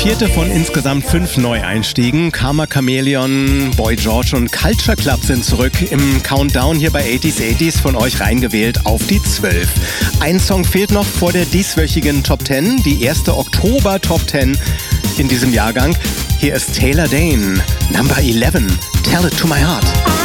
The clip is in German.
Vierte von insgesamt 5 Neueinstiegen. Karma Chameleon, Boy George und Culture Club sind zurück im Countdown hier bei 80s von euch reingewählt auf die 12. Ein Song fehlt noch vor der dieswöchigen Top 10, die erste Oktober Top 10 in diesem Jahrgang. Hier ist Taylor Dayne, Number 11, Tell It To My Heart.